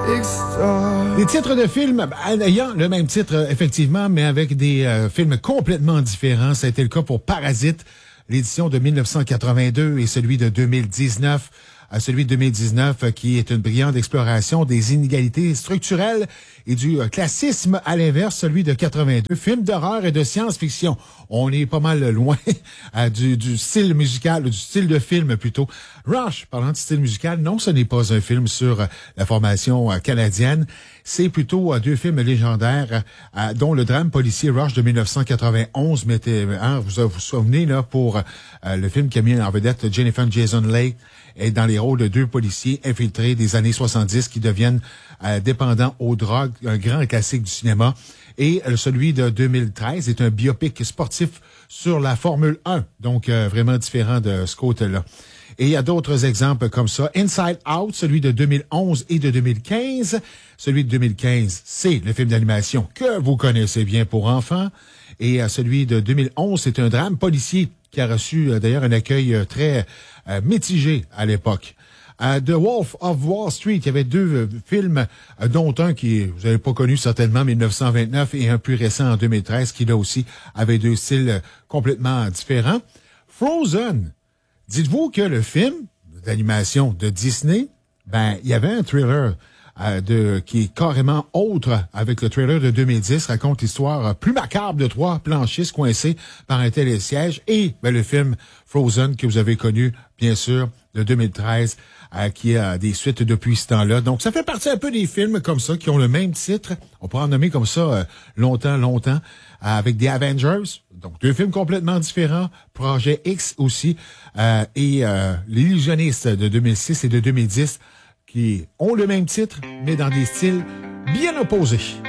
Des titres de films ayant le même titre, effectivement, mais avec des films complètement différents. Ça a été le cas pour Parasite, l'édition de 1982 et celui de 2019. Celui de 2019 qui est une brillante exploration des inégalités structurelles et du classisme, à l'inverse, celui de 82. Film d'horreur et de science-fiction. On est pas mal loin du style musical, du style de film plutôt. Rush, parlant de style musical, non, ce n'est pas un film sur la formation canadienne. C'est plutôt deux films légendaires, dont le drame policier Rush de 1991 vous vous souvenez, là, pour le film qui a mis en vedette Jennifer Jason Leigh et dans les rôles de deux policiers infiltrés des années 70 qui deviennent dépendants aux drogues, un grand classique du cinéma. Et celui de 2013 est un biopic sportif sur la Formule 1, donc vraiment différent de ce côté-là. Et il y a d'autres exemples comme ça. Inside Out, celui de 2011 et de 2015. Celui de 2015, c'est le film d'animation que vous connaissez bien pour enfants. Et celui de 2011, c'est un drame policier qui a reçu d'ailleurs un accueil très mitigé à l'époque. The Wolf of Wall Street, il y avait deux films, dont un qui, vous n'avez pas connu certainement, 1929, et un plus récent en 2013, qui là aussi avait deux styles complètement différents. Frozen, dites-vous que le film d'animation de Disney, il y avait un thriller qui est carrément autre avec le trailer de 2010, raconte l'histoire plus macabre de trois planchistes coincés par un télésiège et le film Frozen que vous avez connu, bien sûr, de 2013, qui a des suites depuis ce temps-là. Donc, ça fait partie un peu des films comme ça qui ont le même titre. On pourra en nommer comme ça longtemps, avec des Avengers. Donc, deux films complètement différents. Projet X aussi. Et L'Illusionniste de 2006 et de 2010 qui ont le même titre, mais dans des styles bien opposés.